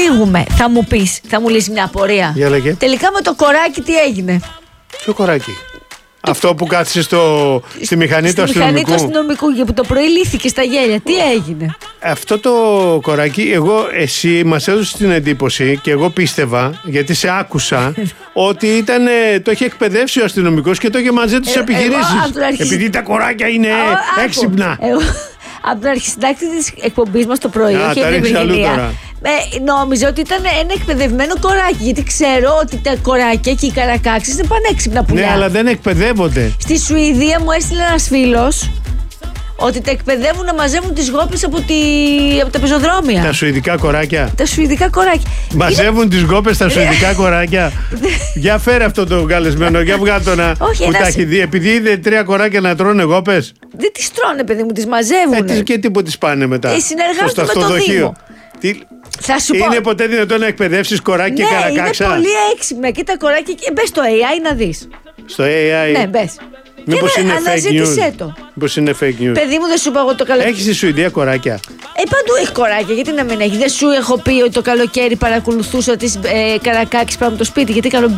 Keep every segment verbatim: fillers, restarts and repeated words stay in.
ξεφύγουμε, θα μου πεις, θα μου λύσει μια απορία. Για λέγε. Τελικά με το κοράκι τι έγινε? Ποιο κοράκι? Το... Αυτό που κάθισε στο... στη μηχανή στη του αστυνομικού. Στη μηχανή του αστυνομικού και που το πρωί λύθηκε στα γέλια. Τι έγινε? Αυτό το κοράκι, εγώ, εσύ μας έδωσε την εντύπωση και εγώ πίστευα, γιατί σε άκουσα, ότι ήταν, το είχε εκπαιδεύσει ο αστυνομικός και το είχε μαζί του στις επιχειρήσεις. Αρχισ... Επειδή τα κοράκια είναι Α, έξυπνα. Εγώ, από την αρχισυντάκτη της εκπομπής μας το πρωί, Α, όχι τα ρίξε αλλού τώρα. Ε, νόμιζα ότι ήταν ένα εκπαιδευμένο κοράκι, γιατί ξέρω ότι τα κοράκια και οι καρακάξεις είναι πανέξυπνα πουλιά. Ναι, αλλά δεν εκπαιδεύονται. Στη Σουηδία μου έστειλε ένας φίλος ότι τα εκπαιδεύουν να μαζεύουν τις γόπες από, τη... από τα πεζοδρόμια. Τα σουηδικά κοράκια. Τα σουηδικά κοράκια. Μαζεύουν τις γόπες τα σουηδικά κοράκια. Για φέρε αυτό το καλεσμένο, για βγάλ' το να όχι, που ένας... τα έχει δει. Επειδή είδε τρία κοράκια να τρώνε γόπες. Δεν τις τρώνε, παιδί μου, τις μαζεύουν. Ε, και τι που τις πάνε μετά? Ε, συνεργάζονται με το Δήμο. Τι... Θα σου είναι πω... ποτέ δυνατόν να εκπαιδεύσεις κοράκι ναι, και καρακάξα? Είναι πολύ έξυπνα και τα κοράκια. Μπες στο έι άι να δεις. Στο έι άι. Ναι, μπες. Μήπως είναι fake news? Το. Μήπως είναι fake news? Παιδί μου, δεν σου είπα εγώ το καλοκαίρι. Έχει στη Σουηδία κοράκια? Ε, παντού έχει κοράκια, γιατί να μην έχει? Δεν σου έχω πει ότι το καλοκαίρι παρακολουθούσα τις ε, καρακάξεις πάνω από το σπίτι, γιατί κάνω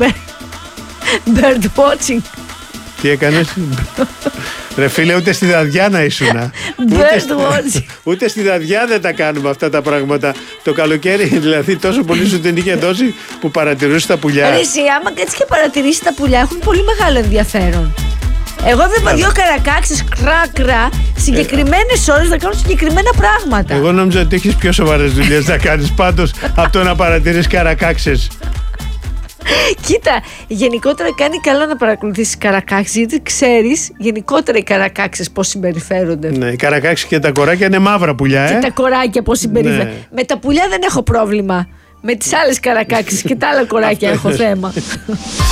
bird watching. Τι έκανες? Ρε φίλε, ούτε στη Δαδιά να ήσουνα. Ούτε, ούτε στη Δαδιά δεν τα κάνουμε αυτά τα πράγματα. Το καλοκαίρι, δηλαδή, τόσο πολύ σου την είχε δώσει που παρατηρούσε τα πουλιά. Ρε εσύ, άμα κάτσεις και παρατηρήσεις τα πουλιά, έχουν πολύ μεγάλο ενδιαφέρον. Εγώ έβλεπα δύο καρακάξεις κράκρα συγκεκριμένες ώρες να κάνουν συγκεκριμένα πράγματα. Εγώ νόμιζα ότι έχεις πιο σοβαρές δουλειές να κάνεις πάντως από το να παρατηρείς καρακάξες. Κοίτα, γενικότερα κάνει καλό να παρακολουθήσεις καρακάξεις, γιατί ξέρεις γενικότερα οι καρακάξες πώς συμπεριφέρονται. Ναι, οι καρακάξεις και τα κοράκια είναι μαύρα πουλιά, ε. Και τα κοράκια πώς συμπεριφέρονται. Ναι. Με τα πουλιά δεν έχω πρόβλημα. Με τις άλλες καρακάξεις και τα άλλα κοράκια έχω θέμα.